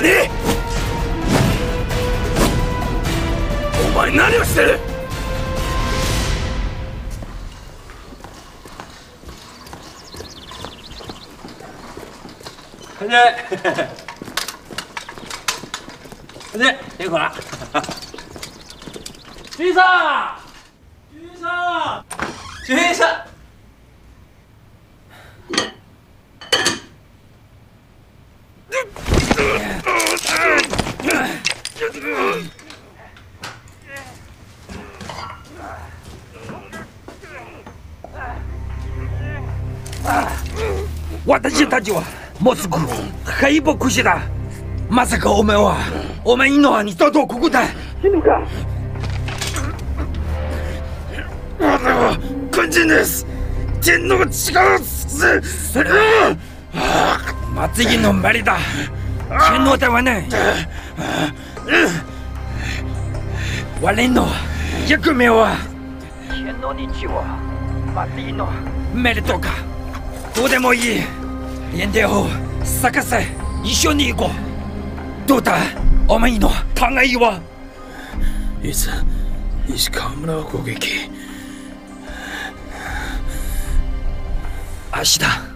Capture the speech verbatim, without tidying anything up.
ゃねえ。お前何をしてる。 快点，快点，别管了。徐医生，徐医生，徐医生。 私たちはモスク敗北した。まさかお前はお前の兄とここで死ぬか。私は軍人です。天の力すする。祭りのマリだ。天皇ではない。我の役目は天皇に血を祭りのメリトか。どうでもいい。連帝を探せ。一緒に行こう。どうだお前の考えは。 いつ石川村を攻撃。 明日